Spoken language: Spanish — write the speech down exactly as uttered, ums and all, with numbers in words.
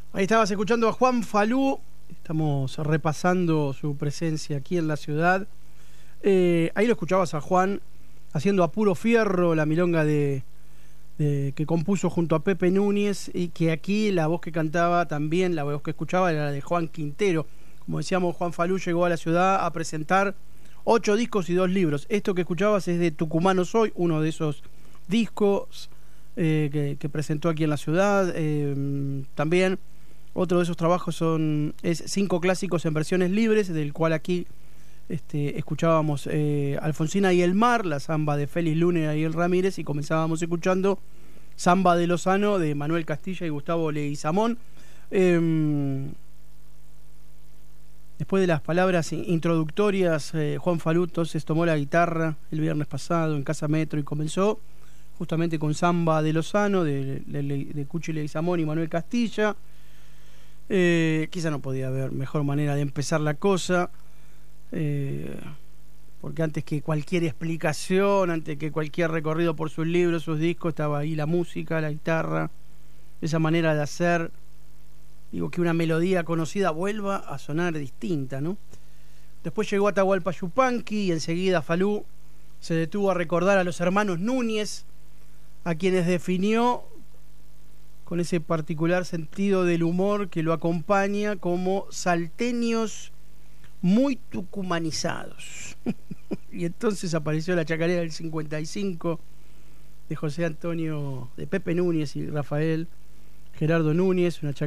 Ahí estabas escuchando a Juan Falú. Estamos repasando su presencia aquí en la ciudad. Eh, ahí lo escuchabas a Juan haciendo a puro fierro la milonga de, de que compuso junto a Pepe Núñez, y que aquí la voz que cantaba también, la voz que escuchaba era la de Juan Quintero. Como decíamos, Juan Falú llegó a la ciudad a presentar ocho discos y dos libros. Esto que escuchabas es de Tucumano Soy, uno de esos discos eh, que, que presentó aquí en la ciudad. Eh, también otro de esos trabajos son es Cinco Clásicos en Versiones Libres, del cual aquí este, escuchábamos eh, Alfonsina y el Mar, la samba de Félix Luna y Ariel Ramírez, y comenzábamos escuchando Samba de Lozano de Manuel Castilla y Gustavo Leguizamón. Eh, después de las palabras introductorias, eh, Juan Falú entonces tomó la guitarra el viernes pasado en Casa Metro y comenzó justamente con Samba de Lozano de, de, de Cuchi Leguizamón y Manuel Castilla. Eh, quizá no podía haber mejor manera de empezar la cosa, eh, porque antes que cualquier explicación, antes que cualquier recorrido por sus libros, sus discos, estaba ahí la música, la guitarra, esa manera de hacer, digo, que una melodía conocida vuelva a sonar distinta, ¿no? Después llegó Atahualpa Yupanqui y enseguida Falú se detuvo a recordar a los hermanos Núñez, a quienes definió con ese particular sentido del humor que lo acompaña como salteños muy tucumanizados. Y entonces apareció la chacarera del cincuenta y cinco de José Antonio, de Pepe Núñez y Rafael Gerardo Núñez, una chacarera